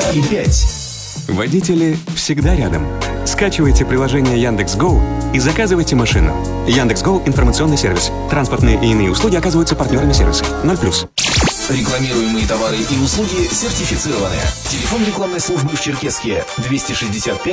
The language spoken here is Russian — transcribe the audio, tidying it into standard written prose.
2,5. Водители всегда рядом. Скачивайте приложение Яндекс.Гоу и заказывайте машину. Яндекс.Гоу – информационный сервис. Транспортные и иные услуги оказываются партнерами сервиса. 0+. Рекламируемые товары и услуги сертифицированы. Телефон рекламной службы в Черкесске 265